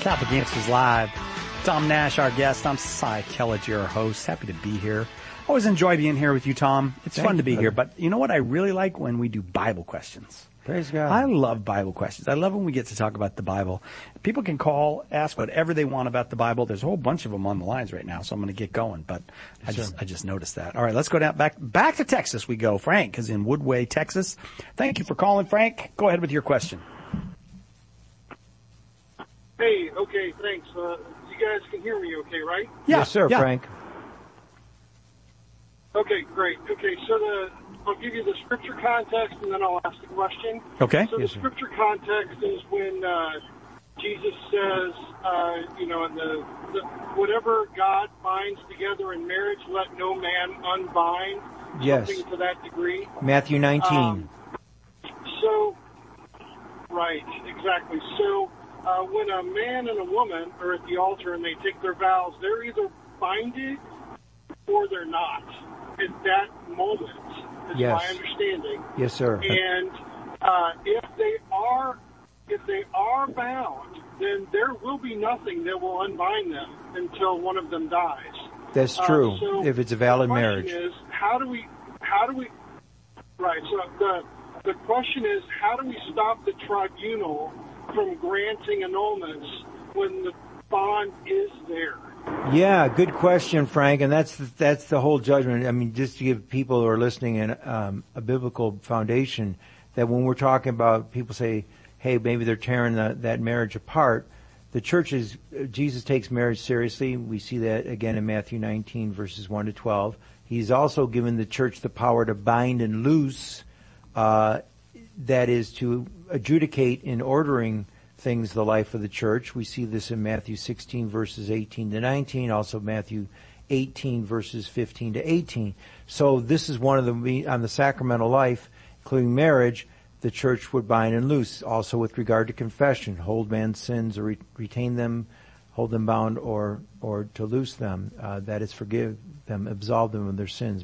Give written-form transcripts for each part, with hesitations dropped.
Catholic Answers Live. Tom Nash, our guest. I'm Cy Kellett, your host. Happy to be here. Always enjoy being here with you, Tom. It's fun to be here. But you know what I really like? When we do Bible questions. Praise God. I love Bible questions. I love when we get to talk about the Bible. People can call, ask whatever they want about the Bible. There's a whole bunch of them on the lines right now, so I'm going to get going. But I just noticed that. All right, let's go down back to Texas we go. Frank is in Woodway, Texas. Thank you for calling, Frank. Go ahead with your question. Hey, okay, thanks. You guys can hear me okay, right? Yeah, yes, sir, yeah. Frank. Okay, great. Okay, so I'll give you the scripture context, and then I'll ask the question. Okay. So the scripture context is when Jesus says, in the whatever God binds together in marriage, let no man unbind. Yes. Something to that degree. Matthew 19. Right, exactly. So when a man and a woman are at the altar and they take their vows, they're either binded or they're not at that moment. Is Yes. my understanding. Yes, sir. And if they are bound, then there will be nothing that will unbind them until one of them dies. That's true. So if it's a valid marriage. The question is, how do we? Right. So the question is, how do we stop the tribunal from granting annulments when the bond is there? Yeah, good question, Frank. And that's the whole judgment. I mean, just to give people who are listening a biblical foundation, that when we're talking about people say, hey, maybe they're tearing that marriage apart, the church Jesus takes marriage seriously. We see that again in Matthew 19, verses 1 to 12. He's also given the church the power to bind and loose, that is to adjudicate in ordering things, the life of the church. We see this in Matthew 16, verses 18 to 19, also Matthew 18, verses 15 to 18. So this is one of on the sacramental life, including marriage, the church would bind and loose. Also with regard to confession, hold man's sins or retain them, hold them bound, or to loose them, that is forgive them, absolve them of their sins.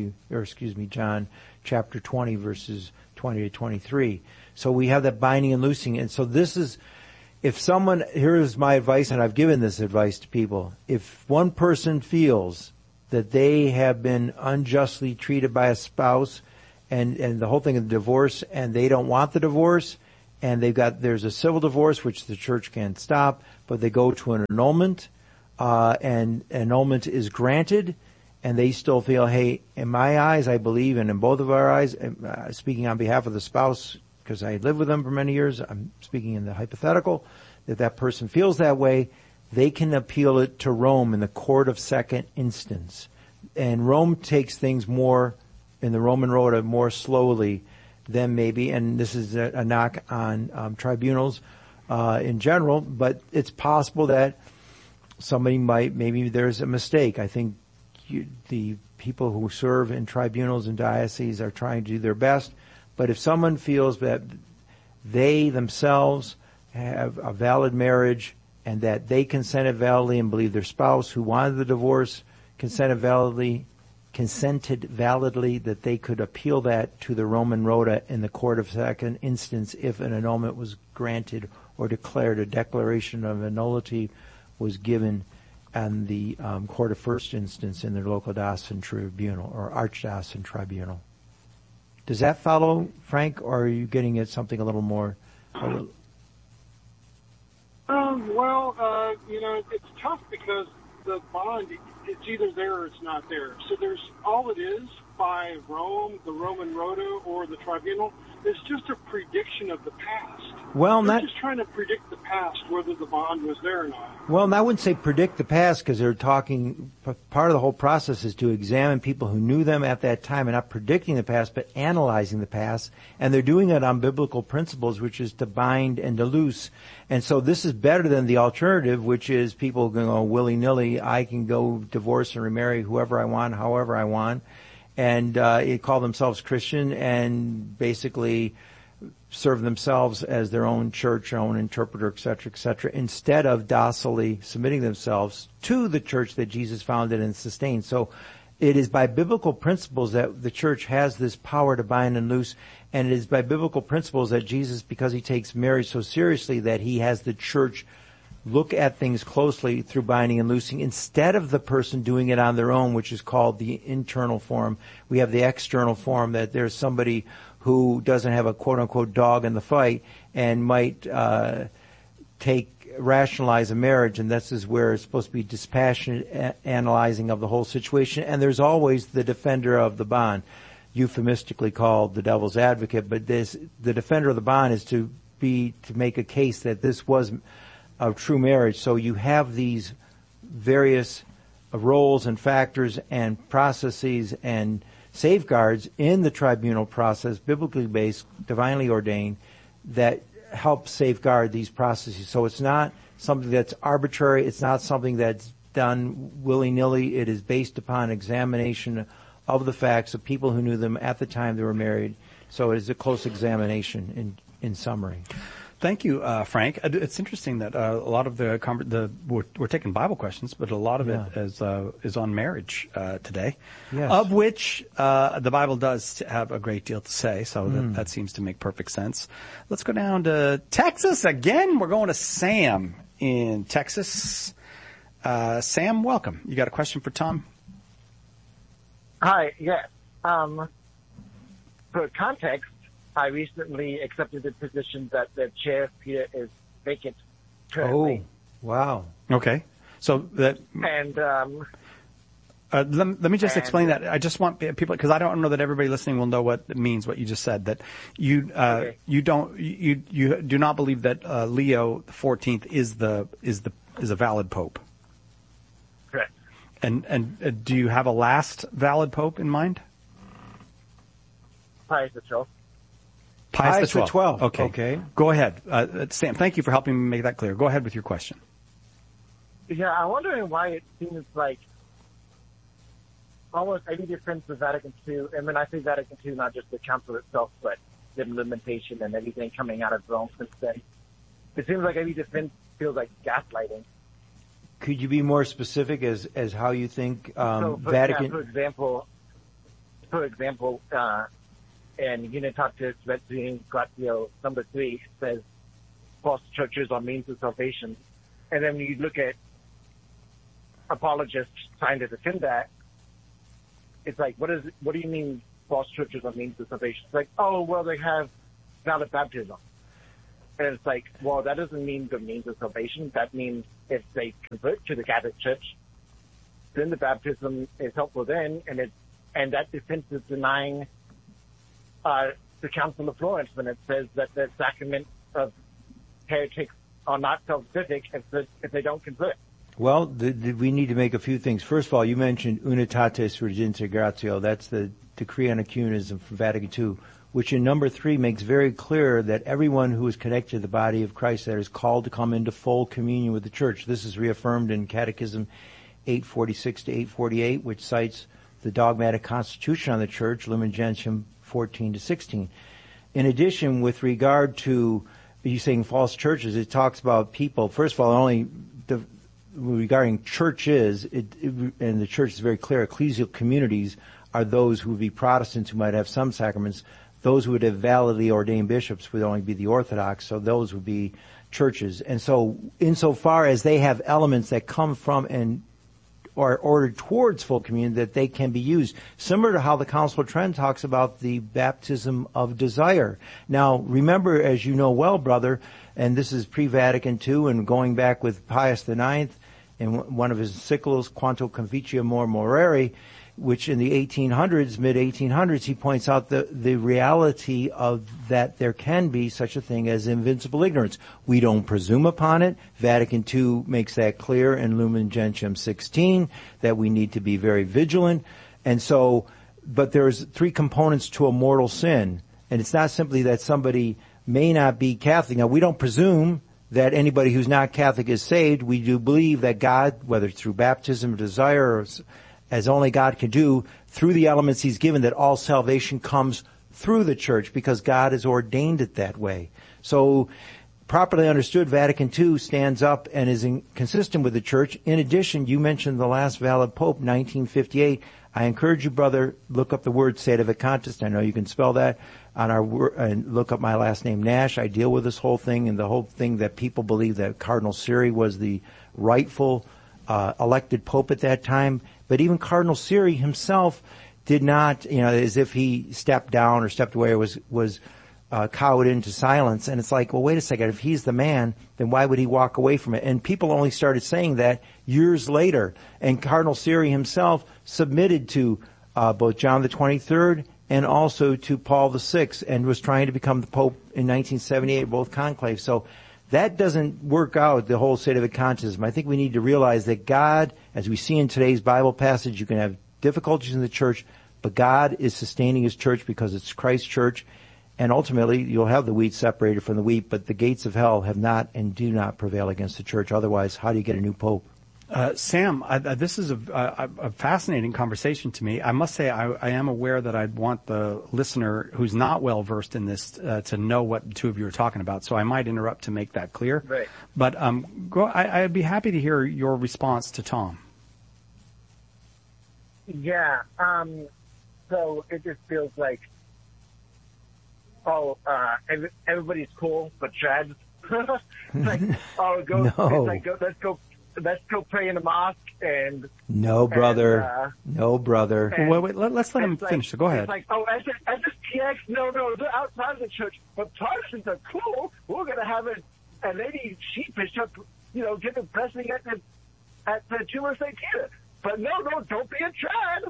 John chapter 20, verses 20 to 23. So we have that binding and loosing. And so this is, here is my advice, and I've given this advice to people. If one person feels that they have been unjustly treated by a spouse, and the whole thing of the divorce, and they don't want the divorce, and there's a civil divorce, which the church can't stop, but they go to an annulment, and annulment is granted, and they still feel, hey, in my eyes, I believe, and in both of our eyes, speaking on behalf of the spouse, because I lived with them for many years, I'm speaking in the hypothetical, that person feels that way, they can appeal it to Rome in the court of second instance. And Rome takes things more, in the Roman Rota, more slowly than maybe, and this is a knock on tribunals in general, but it's possible that somebody maybe there's a mistake. I think the people who serve in tribunals and dioceses are trying to do their best. But if someone feels that they themselves have a valid marriage and that they consented validly and believe their spouse who wanted the divorce consented validly, that they could appeal that to the Roman Rota in the court of second instance if an annulment was granted or declared, a declaration of a nullity was given in the court of first instance in their local diocesan tribunal or archdiocesan tribunal. Does that follow, Frank, or are you getting at something a little more? It's tough because the bond, it's either there or it's not there. So there's all it is by Rome, the Roman Rota, or the tribunal. It's just a prediction of the past. They're just trying to predict the past, whether the bond was there or not. Well, and I wouldn't say predict the past, because they're talking, part of the whole process is to examine people who knew them at that time, and not predicting the past, but analyzing the past. And they're doing it on biblical principles, which is to bind and to loose. And so this is better than the alternative, which is people go willy-nilly, I can go divorce and remarry whoever I want, however I want, and call themselves Christian and basically serve themselves as their own church, their own interpreter, et cetera, instead of docilely submitting themselves to the church that Jesus founded and sustained. So it is by biblical principles that the church has this power to bind and loose, and it is by biblical principles that Jesus, because he takes marriage so seriously, that he has the church look at things closely through binding and loosing instead of the person doing it on their own, which is called the internal form. We have the external form that there's somebody who doesn't have a quote-unquote dog in the fight and might rationalize a marriage, and this is where it's supposed to be dispassionate analyzing of the whole situation. And there's always the defender of the bond, euphemistically called the devil's advocate, but the defender of the bond is to make a case that this was a true marriage. So you have these various roles and factors and processes and safeguards in the tribunal process, biblically based, divinely ordained, that help safeguard these processes. So it's not something that's arbitrary. It's not something that's done willy-nilly. It is based upon examination of the facts of people who knew them at the time they were married. So it is a close examination in summary. Thank you, Frank. It's interesting that a lot of we're taking Bible questions, but a lot of it is on marriage today, yes. Of which the Bible does have a great deal to say. So that seems to make perfect sense. Let's go down to Texas again. We're going to Sam in Texas. Sam, welcome. You got a question for Tom? Hi. Yes. For context, I recently accepted the position that the chair Peter is vacant currently. Oh, wow. Okay. So that... And... let me just explain that. I just want people, because I don't know that everybody listening will know what it means, what you just said, that you do not believe that Leo the 14th is a valid pope. Correct. And do you have a last valid pope in mind? Pius XII. Pius the 12th. Okay. Go ahead. Sam, thank you for helping me make that clear. Go ahead with your question. Yeah, I'm wondering why it seems like almost any difference with Vatican II, and when I say Vatican II, not just the council itself, but the implementation and everything coming out of Rome since then, it seems like every defense feels like gaslighting. Could you be more specific as how you think Vatican... Yeah, for example, and Unitatis Retrium Gratio number 3 says false churches are means of salvation. And then when you look at apologists trying to defend that, it's like, what do you mean false churches are means of salvation? It's like, oh, well, they have valid baptism. And it's like, well, that doesn't mean the means of salvation. That means if they convert to the Catholic Church, then the baptism is helpful then, and that defense is denying the Council of Florence when it says that the sacrament of heretics are not salvific if they don't convert. Well, we need to make a few things. First of all, you mentioned Unitatis Regentia Gratio. That's the Decree on Ecumenism from Vatican II, which in number 3 makes very clear that everyone who is connected to the body of Christ that is called to come into full communion with the Church. This is reaffirmed in Catechism 846 to 848, which cites the dogmatic constitution on the Church, Lumen Gentium 14 to 16. In addition, with regard to you saying false churches, it talks about people. First of all, regarding churches, and the Church is very clear, ecclesial communities are those who would be Protestants who might have some sacraments. Those who would have validly ordained bishops would only be the Orthodox, so those would be churches. And so insofar as they have elements that come from and are ordered towards full communion, that they can be used. Similar to how the Council of Trent talks about the baptism of desire. Now, remember, as you know well, brother, and this is pre-Vatican II and going back with Pius IX in one of his encyclicals, Quanto Convictiamur Moreri, which in the 1800s, mid-1800s, he points out the reality of that there can be such a thing as invincible ignorance. We don't presume upon it. Vatican II makes that clear in Lumen Gentium 16, that we need to be very vigilant. And so, but there's 3 components to a mortal sin. And it's not simply that somebody may not be Catholic. Now, we don't presume that anybody who's not Catholic is saved. We do believe that God, whether through baptism or desire or as only God can do, through the elements He's given, that all salvation comes through the Church because God has ordained it that way. So, properly understood, Vatican II stands up and is consistent with the Church. In addition, you mentioned the last valid Pope, 1958. I encourage you, brother, look up the word Sedevacantis. I know you can spell that. on and look up my last name, Nash. I deal with this whole thing and the whole thing that people believe that Cardinal Siri was the rightful elected pope at that time. But even Cardinal Siri himself did not, as if he stepped down or stepped away or was cowed into silence. And it's like, well, wait a second. If he's the man, then why would he walk away from it? And people only started saying that years later. And Cardinal Siri himself submitted to both John the 23rd and also to Paul VI, and was trying to become the Pope in 1978, both conclaves. So that doesn't work out, the whole state of the conscience. I think we need to realize that God, as we see in today's Bible passage, you can have difficulties in the church, but God is sustaining His church because it's Christ's church. And ultimately, you'll have the wheat separated from the wheat, but the gates of hell have not and do not prevail against the church. Otherwise, how do you get a new pope? Sam, this is a fascinating conversation to me. I must say I am aware that I'd want the listener who's not well versed in this to know what the two of you are talking about, so I might interrupt to make that clear. Right. But I'd be happy to hear your response to Tom. Yeah. So it just feels like, everybody's cool, but Chad. Like, let's go pray in the mosque and. No, brother. No, brother. Wait, let's let him finish. So go ahead. It's like, SSPX, no, they're outside of the church, but Protestants are cool. We're going to have a lady sheep bishop, give a blessing at the Tomb of St. Peter. But no, don't be a Chad.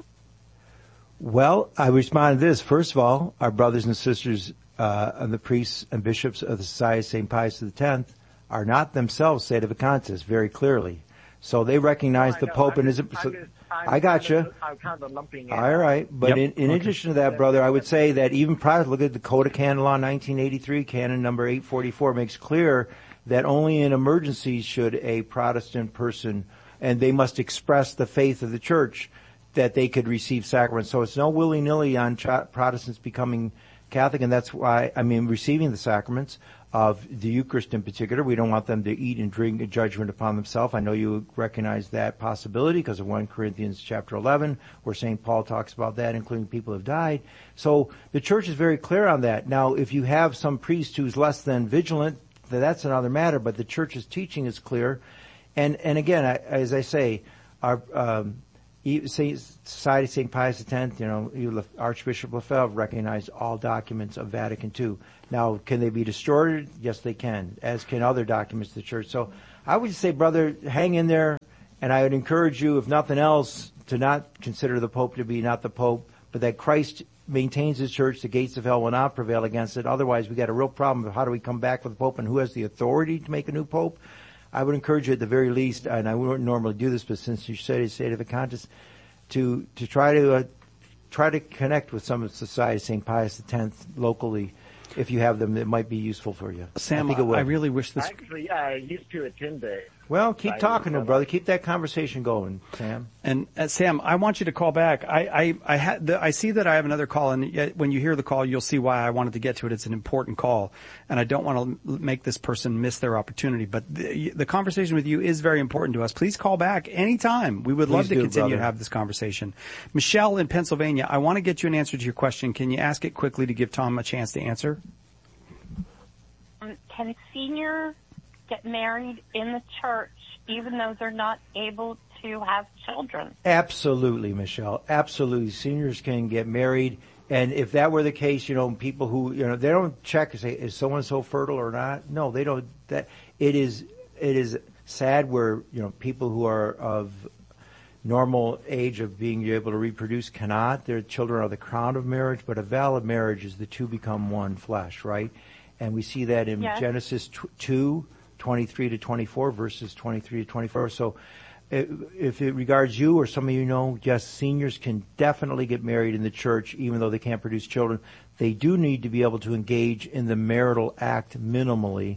Well, I respond to this. First of all, our brothers and sisters, the priests and bishops of the Society of St. Pius X are not themselves sedevacantists very clearly. So they recognize the Pope and his... I got you. I'm kind of lumping it. All right. But in addition to that, brother, I would say that even prior, look at the Code of Canon Law 1983, Canon number 844 makes clear that only in emergencies should a Protestant person, and they must express the faith of the church, that they could receive sacraments. So it's no willy-nilly on Protestants becoming Catholic, and that's why, receiving the sacraments of the Eucharist in particular. We don't want them to eat and drink a judgment upon themselves. I know you recognize that possibility because of 1 Corinthians chapter 11, where St. Paul talks about that, including people who have died. So the church is very clear on that. Now, if you have some priest who's less than vigilant, that's another matter, but the church's teaching is clear. And again, as I say, our Society of St. Pius X, Archbishop Lefebvre recognized all documents of Vatican II. Now, can they be distorted? Yes, they can, as can other documents of the church. So I would say, brother, hang in there, and I would encourage you, if nothing else, to not consider the Pope to be not the Pope, but that Christ maintains His church. The gates of hell will not prevail against it. Otherwise, we got a real problem of how do we come back with the Pope and who has the authority to make a new Pope. I would encourage you at the very least, and I wouldn't normally do this, but since you said it's state of the conscience, to try to connect with some of the Society of St. Pius X locally. If you have them, it might be useful for you. Sam, I really wish this... Actually, I used to attend it. Well, keep talking to him, brother. Keep that conversation going, Sam. And Sam, I want you to call back. I see that I have another call, and yet when you hear the call, you'll see why I wanted to get to it. It's an important call, and I don't want to make this person miss their opportunity. But the conversation with you is very important to us. Please call back anytime. We would love to continue to have this conversation. Michelle in Pennsylvania, I want to get you an answer to your question. Can you ask it quickly to give Tom a chance to answer? Can seniors get married in the church even though they're not able to have children? Absolutely, Michelle. Absolutely. Seniors can get married. And if that were the case, people who, they don't check and say, is so-and-so fertile or not? No, they don't. It is sad where, people who are of normal age of being able to reproduce cannot. Their children are the crown of marriage, but a valid marriage is the two become one flesh, right? And we see that in Genesis 2, 23 to 24, verses 23 to 24. So if it regards you or some of you yes, seniors can definitely get married in the church even though they can't produce children. They do need to be able to engage in the marital act minimally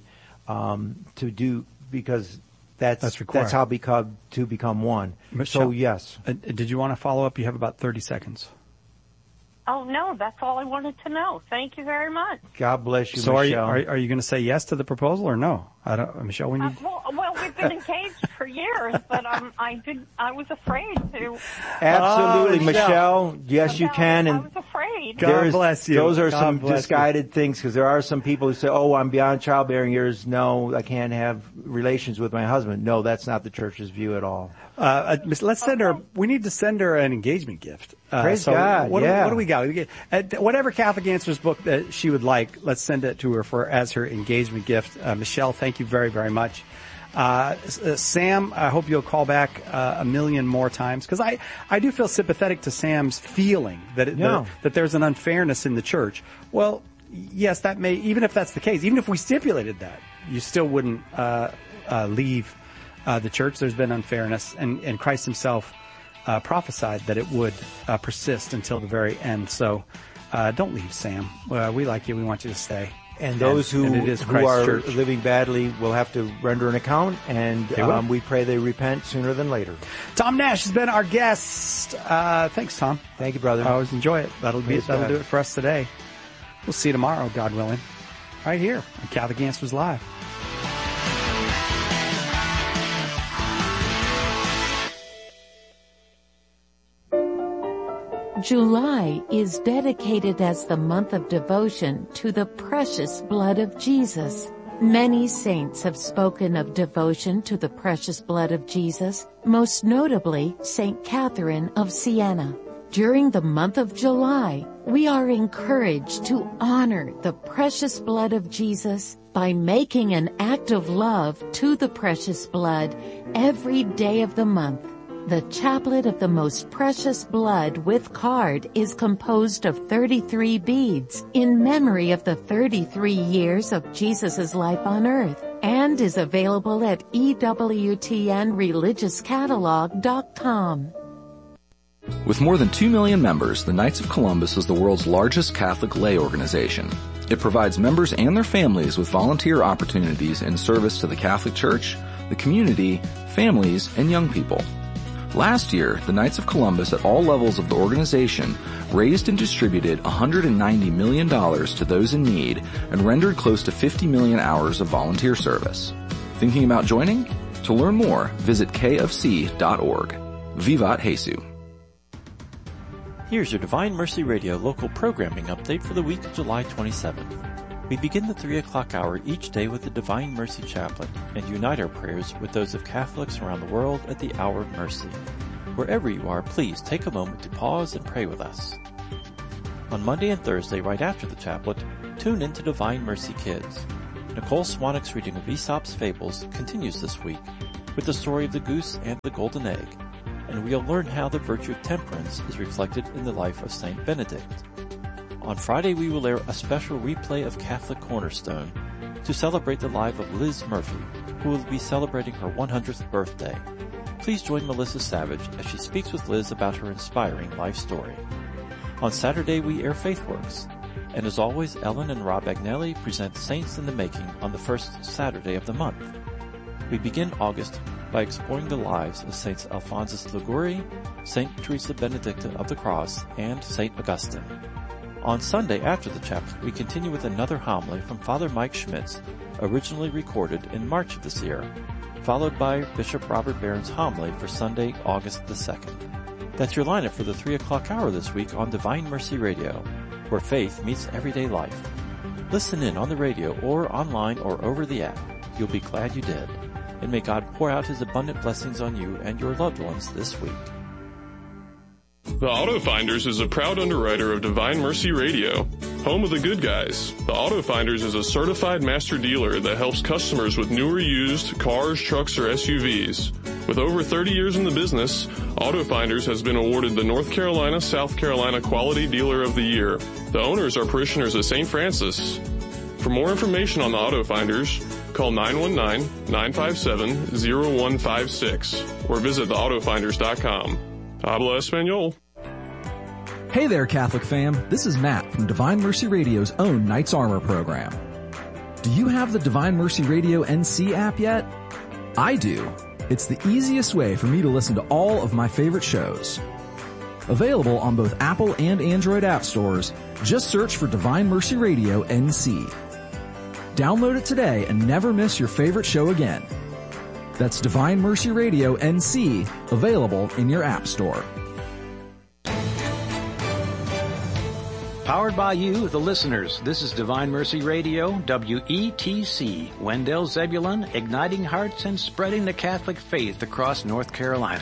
because that's how to become one. Michelle, so yes. Did you want to follow up? You have about 30 seconds. Oh, no, that's all I wanted to know. Thank you very much. God bless you, so Michelle. Are you going to say yes to the proposal or no? Michelle, when you... Well, we've been engaged for years, but I was afraid to. Absolutely, Michelle. Yes, you can. I was afraid prayed. God bless you. Those are God some bless misguided things, because there are some people who say, "Oh, I'm beyond childbearing years. No, I can't have relations with my husband." No, that's not the church's view at all. Let's send her. We need to send her an engagement gift. Praise God! What do we got? Whatever Catholic Answers book that she would like, let's send it to her as her engagement gift. Michelle, thank you very, very much. Sam, I hope you'll call back a million more times, because I do feel sympathetic to Sam's feeling that that there's an unfairness in the church. Well, yes, that may, even if that's the case, even if we stipulated that, you still wouldn't leave the church. There's been unfairness, and Christ himself prophesied that it would persist until the very end. So don't leave, Sam. We like you. We want you to stay. And those who are living badly will have to render an account, and we pray they repent sooner than later. Tom Nash has been our guest. Thanks, Tom. Thank you, brother. I always enjoy it. That'll do it for us today. We'll see you tomorrow, God willing, right here on Catholic Answers Live. July is dedicated as the month of devotion to the precious blood of Jesus. Many saints have spoken of devotion to the precious blood of Jesus, most notably Saint Catherine of Siena. During the month of July, we are encouraged to honor the precious blood of Jesus by making an act of love to the precious blood every day of the month. The Chaplet of the Most Precious Blood with card is composed of 33 beads in memory of the 33 years of Jesus' life on earth, and is available at EWTNReligiousCatalog.com. With more than 2 million members, the Knights of Columbus is the world's largest Catholic lay organization. It provides members and their families with volunteer opportunities in service to the Catholic Church, the community, families, and young people. Last year, the Knights of Columbus at all levels of the organization raised and distributed $190 million to those in need and rendered close to 50 million hours of volunteer service. Thinking about joining? To learn more, visit kofc.org. Vivat Jesus. Here's your Divine Mercy Radio local programming update for the week of July 27th. We begin the 3 o'clock hour each day with the Divine Mercy Chaplet and unite our prayers with those of Catholics around the world at the Hour of Mercy. Wherever you are, please take a moment to pause and pray with us. On Monday and Thursday, right after the chaplet, tune in to Divine Mercy Kids. Nicole Swanwick's reading of Aesop's Fables continues this week with the story of the goose and the golden egg, and we'll learn how the virtue of temperance is reflected in the life of Saint Benedict. On Friday, we will air a special replay of Catholic Cornerstone to celebrate the life of Liz Murphy, who will be celebrating her 100th birthday. Please join Melissa Savage as she speaks with Liz about her inspiring life story. On Saturday, we air FaithWorks. And as always, Ellen and Rob Agnelli present Saints in the Making on the first Saturday of the month. We begin August by exploring the lives of Saints Alphonsus Liguori, Saint Teresa Benedicta of the Cross, and Saint Augustine. On Sunday after the chaplet, we continue with another homily from Father Mike Schmitz, originally recorded in March of this year, followed by Bishop Robert Barron's homily for Sunday, August the 2nd. That's your lineup for the 3 o'clock hour this week on Divine Mercy Radio, where faith meets everyday life. Listen in on the radio or online or over the app. You'll be glad you did. And may God pour out His abundant blessings on you and your loved ones this week. The Auto Finders is a proud underwriter of Divine Mercy Radio, home of the good guys. The Auto Finders is a certified master dealer that helps customers with new or used cars, trucks, or SUVs. With over 30 years in the business, Auto Finders has been awarded the North Carolina, South Carolina Quality Dealer of the Year. The owners are parishioners of St. Francis. For more information on the Auto Finders, call 919-957-0156 or visit theautofinders.com. Habla Espanol. Hey there, Catholic fam. This is Matt from Divine Mercy Radio's own Knights Armor program. Do you have the Divine Mercy Radio NC app yet? I do. It's the easiest way for me to listen to all of my favorite shows. Available on both Apple and Android app stores, just search for Divine Mercy Radio NC. Download it today and never miss your favorite show again. That's Divine Mercy Radio NC, available in your app store. Powered by you, the listeners. This is Divine Mercy Radio, WETC, Wendell, Zebulon, igniting hearts and spreading the Catholic faith across North Carolina.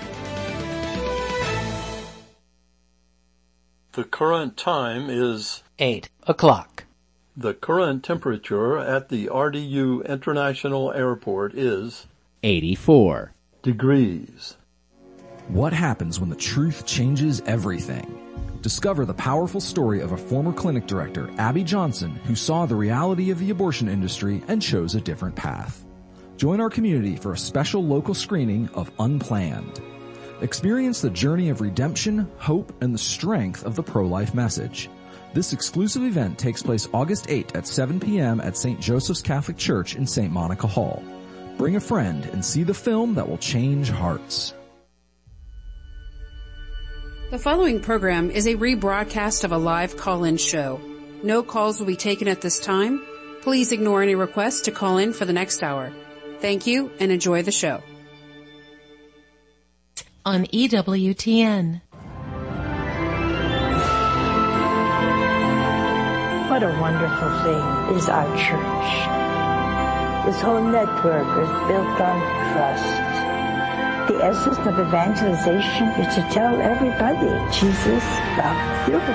The current time is 8 o'clock. The current temperature at the RDU International Airport is 84 degrees. What happens when the truth changes everything? Discover the powerful story of a former clinic director, Abby Johnson, who saw the reality of the abortion industry and chose a different path. Join our community for a special local screening of Unplanned. Experience the journey of redemption, hope, and the strength of the pro-life message. This exclusive event takes place August 8 at 7 p.m. at St. Joseph's Catholic Church in St. Monica Hall. Bring a friend and see the film that will change hearts. The following program is a rebroadcast of a live call-in show. No calls will be taken at this time. Please ignore any requests to call in for the next hour. Thank you and enjoy the show. On EWTN. What a wonderful thing is our church. This whole network is built on trust. The essence of evangelization is to tell everybody Jesus loves you.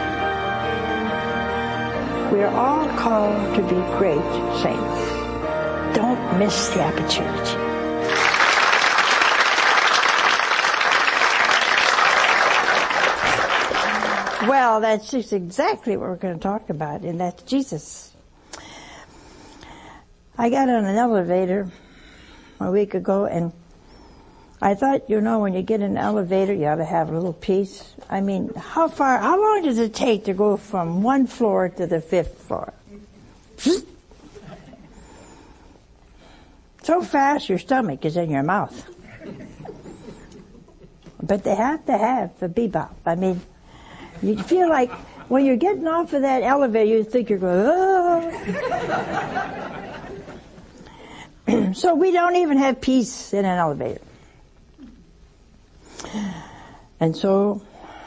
We are all called to be great saints. Don't miss the opportunity. Well, that's just exactly what we're going to talk about, and that's Jesus. I got on an elevator a week ago, and I thought, when you get in an elevator, you ought to have a little peace. I mean, how long does it take to go from one floor to the 5th floor? So fast, your stomach is in your mouth. But they have to have the bebop. I mean, you feel like when you're getting off of that elevator, you think you're going, oh. So we don't even have peace in an elevator. And so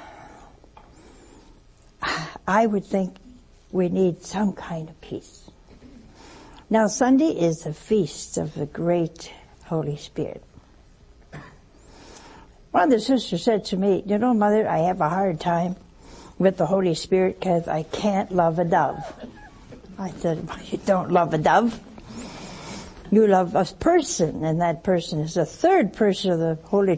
I would think we need some kind of peace. Now, Sunday is the feast of the great Holy Spirit. One of the sisters said to me, Mother, I have a hard time with the Holy Spirit because I can't love a dove. I said, well, you don't love a dove. You love a person, and that person is the third person of the Holy